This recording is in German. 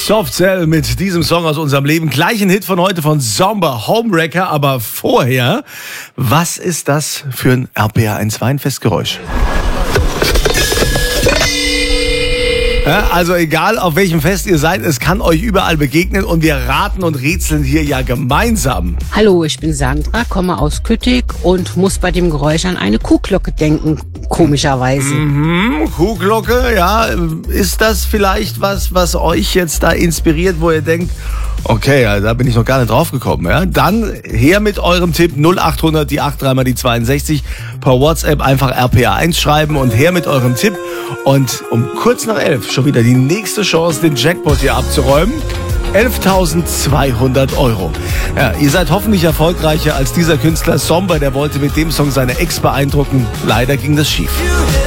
Soft Cell mit diesem Song aus unserem Leben. Gleich ein Hit von heute von Zomba, Homewrecker. Aber vorher, was ist das für ein RPA 1 Weinfestgeräusch? Ja, also egal, auf welchem Fest ihr seid, es kann euch überall begegnen und wir raten und rätseln hier ja gemeinsam. Hallo, ich bin Sandra, komme aus Küttig und muss bei dem Geräusch an eine Kuhglocke denken, komischerweise. Kuhglocke, ja. Ist das vielleicht was euch jetzt da inspiriert, wo ihr denkt, okay, ja, da bin ich noch gar nicht drauf gekommen. Ja? Dann her mit eurem Tipp 0800 die 83 mal die 62 per WhatsApp einfach RPA1 schreiben und her mit eurem Tipp. Und um kurz nach 11 schon wieder die nächste Chance, den Jackpot hier abzuräumen. 11.200 €. Ja, ihr seid hoffentlich erfolgreicher als dieser Künstler Zomba, der wollte mit dem Song seine Ex beeindrucken. Leider ging das schief.